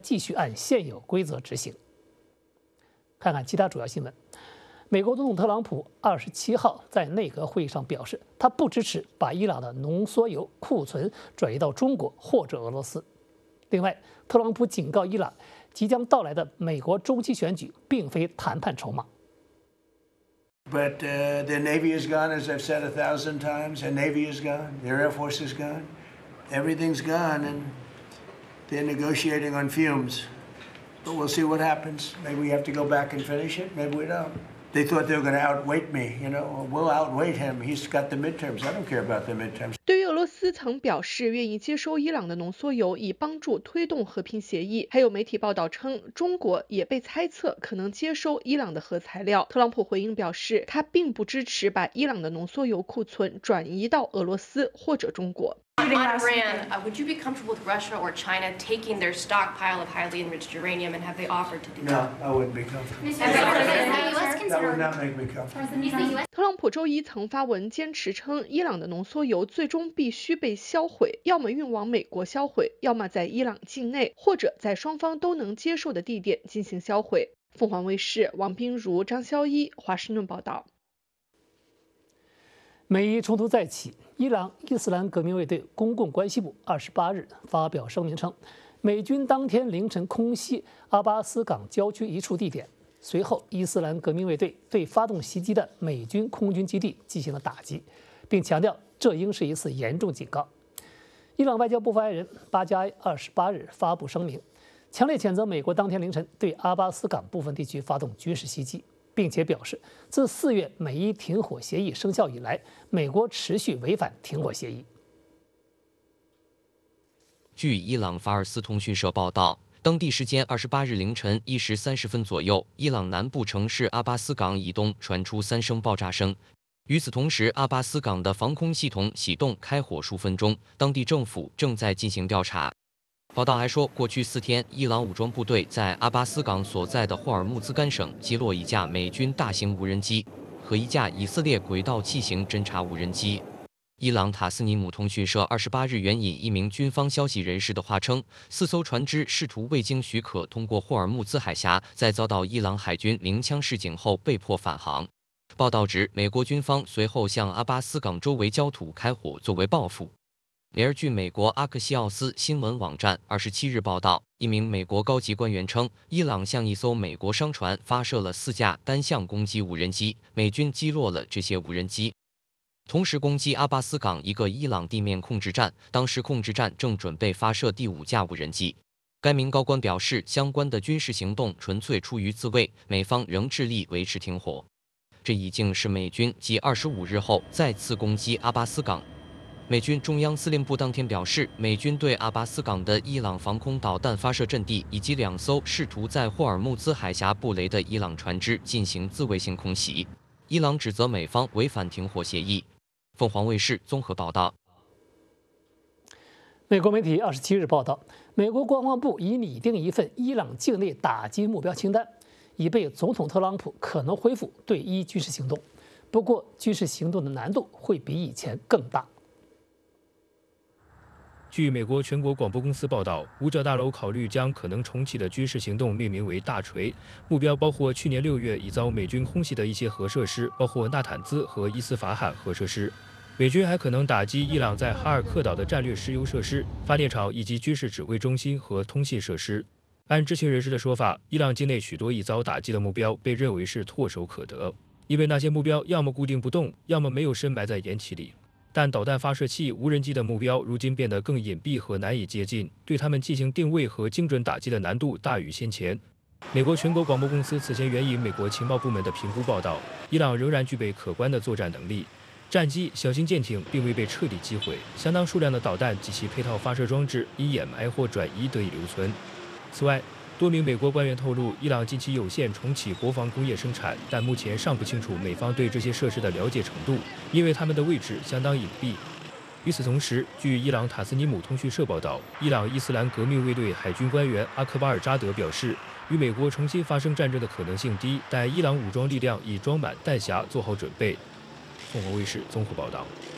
继续按现有规则执行。看看其他主要新闻。美国总统特朗普27号在内阁会议上表示，他不支持把伊朗的浓缩铀库存转移到中国或者俄罗斯。另外，特朗普警告伊朗，即将到来的美国中期选举并非谈判筹码。 But their Navy is gone, as I've said 1,000 times. Their Navy is gone. Their Air Force is gone. Everything's gone, and they're negotiating on fumes. But we'll see what happens. Maybe we have to go back and finish it. Maybe we don't. They thought they were going to outweight me. We'll outweight him. He's got the midterms. I don't care about the midterms. 对于俄罗斯曾表示愿意接收伊朗的浓缩铀，以帮助推动和平协议。还有媒体报道称，中国也被猜测可能接收伊朗的核材料。特朗普回应表示，他并不支持把伊朗的浓缩铀库存转移到俄罗斯或者中国。 On Iran, would you be comfortable with Russia or China taking their stockpile of highly enriched uranium, and have they offered to do that? No, I wouldn't be comfortable. That would not make me comfortable. 特朗普周一曾发文坚持称，伊朗的浓缩铀最终必须被销毁，要么运往美国销毁，要么在伊朗境内或者在双方都能接受的地点进行销毁。凤凰卫视王彬如、张潇一华盛顿报道。 美伊冲突再起，伊朗伊斯兰革命卫队公共关系部28日发表声明称，美军当天凌晨空袭阿巴斯港郊区一处地点，随后伊斯兰革命卫队对发动袭击的美军空军基地进行了打击，并强调这应是一次严重警告。伊朗外交部发言人巴加埃28日发布声明，强烈谴责美国当天凌晨对阿巴斯港部分地区发动军事袭击，并且表示，自4月美伊停火协议生效以来，美国持续违反停火协议。 据伊朗法尔斯通讯社报道，当地时间28日凌晨1时30分左右，伊朗南部城市阿巴斯港以东传出3声爆炸声。与此同时，阿巴斯港的防空系统启动开火数分钟，当地政府正在进行调查。报道还说，过去4天，伊朗武装部队在阿巴斯港所在的霍尔木兹干省击落一架美军大型无人机和一架以色列轨道器型侦察无人机。伊朗塔斯尼姆通讯社28日援引一名军方消息人士的话称，4艘船只试图未经许可通过霍尔木兹海峡，在遭到伊朗海军鸣枪示警后被迫返航。报道指，美国军方随后向阿巴斯港周围焦土开火作为报复。然而，据美国阿克西奥斯新闻网站27日报道，一名美国高级官员称，伊朗向一艘美国商船发射了4架单向攻击无人机，美军击落了这些无人机，同时攻击阿巴斯港一个伊朗地面控制站，当时控制站正准备发射第5架无人机。该名高官表示，相关的军事行动纯粹出于自卫，美方仍致力维持停火。这已经是美军继25日后再次攻击阿巴斯港。美军中央司令部当天表示，美军对阿巴斯港的伊朗防空导弹发射阵地以及2艘试图在霍尔木兹海峡布雷的伊朗船只进行自卫性空袭。伊朗指责美方违反停火协议。凤凰卫视综合报道。 美国媒体27日报道，美国国防部已拟定一份伊朗境内打击目标清单，以备总统特朗普可能恢复对伊军事行动。不过，军事行动的难度会比以前更大。 据美国全国广播公司报道，五角大楼考虑将可能重启的军事行动命名为“大锤”，目标包括去年6月已遭美军空袭的一些核设施，包括纳坦兹和伊斯法罕核设施。美军还可能打击伊朗在哈尔克岛的战略石油设施、发电厂以及军事指挥中心和通信设施。按知情人士的说法，伊朗境内许多已遭打击的目标被认为是唾手可得，因为那些目标要么固定不动，要么没有深埋在岩气里。但导弹发射器、无人机的目标如今变得更隐蔽和难以接近，对他们进行定位和精准打击的难度大于先前。美国全国广播公司此前援引美国情报部门的评估报道，伊朗仍然具备可观的作战能力，战机、小型舰艇并未被彻底击毁，相当数量的导弹及其配套发射装置因掩埋或转移得以留存。此外，多名美国官员透露，伊朗近期有限重启国防工业生产，但目前尚不清楚美方对这些设施的了解程度，因为它们的位置相当隐蔽。与此同时，据伊朗塔斯尼姆通讯社报道，伊朗伊斯兰革命卫队海军官员阿克巴尔扎德表示，与美国重新发生战争的可能性低，但伊朗武装力量已装满弹匣，做好准备。凤凰卫视综合报道。